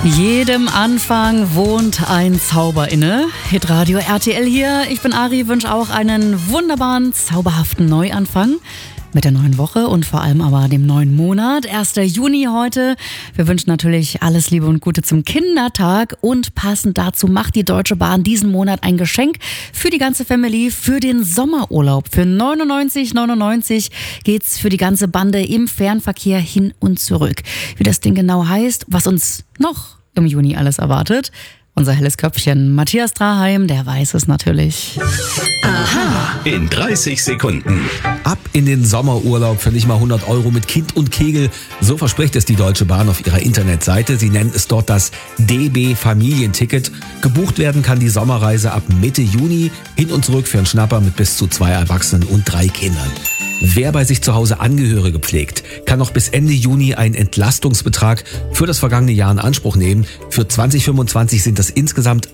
Jedem Anfang wohnt ein Zauber inne. Hitradio RTL hier. Ich bin Ari, wünsche auch einen wunderbaren, zauberhaften Neuanfang mit der neuen Woche und vor allem aber dem neuen Monat. 1. Juni heute. Wir wünschen natürlich alles Liebe und Gute zum Kindertag und passend dazu macht die Deutsche Bahn diesen Monat ein Geschenk für die ganze Family für den Sommerurlaub. Für 99,99 geht's für die ganze Bande im Fernverkehr hin und zurück. Wie das Ding genau heißt, was uns noch im Juni alles erwartet. Unser helles Köpfchen Matthias Draheim, der weiß es natürlich. Aha. In 30 Sekunden. Ab in den Sommerurlaub für nicht mal 100 € mit Kind und Kegel. So verspricht es die Deutsche Bahn auf ihrer Internetseite. Sie nennen es dort das DB Familienticket. Gebucht werden kann die Sommerreise ab Mitte Juni hin und zurück für einen Schnapper mit bis zu 2 Erwachsenen und 3 Kindern. Wer bei sich zu Hause Angehörige pflegt, kann noch bis Ende Juni einen Entlastungsbetrag für das vergangene Jahr in Anspruch nehmen. Für 2025 sind das insgesamt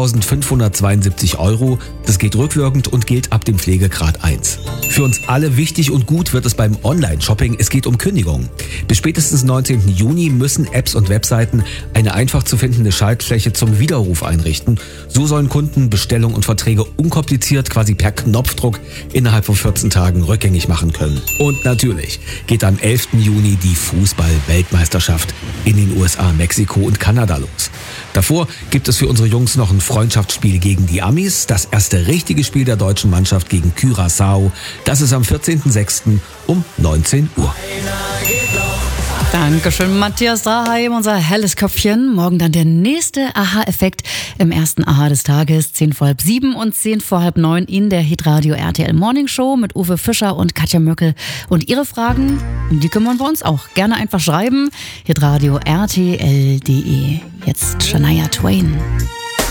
1.572 €. Das geht rückwirkend und gilt ab dem Pflegegrad 1. Für uns alle wichtig und gut wird es beim Online-Shopping. Es geht um Kündigungen. Bis spätestens 19. Juni müssen Apps und Webseiten eine einfach zu findende Schaltfläche zum Widerruf einrichten. So sollen Kunden Bestellungen und Verträge unkompliziert, quasi per Knopfdruck, innerhalb von 14 Tagen rückgängig machen können. Und natürlich geht am 11. Juni die Fußball-Weltmeisterschaft in den USA, Mexiko und Kanada los. Davor gibt es für unsere Jungs noch ein Freundschaftsspiel gegen die Amis. Das erste richtige Spiel der deutschen Mannschaft gegen Curaçao. Das ist am 14.06. um 19 Uhr. Dankeschön, Matthias Draheim, unser helles Köpfchen. Morgen dann der nächste Aha-Effekt im ersten Aha des Tages, 10 vor halb 7 und 10 vor halb 9 in der Hitradio RTL Morning Show mit Uwe Fischer und Katja Möckel. Und Ihre Fragen, um die kümmern wir uns auch. Gerne einfach schreiben, hitradio rtl.de. Jetzt Shania Twain.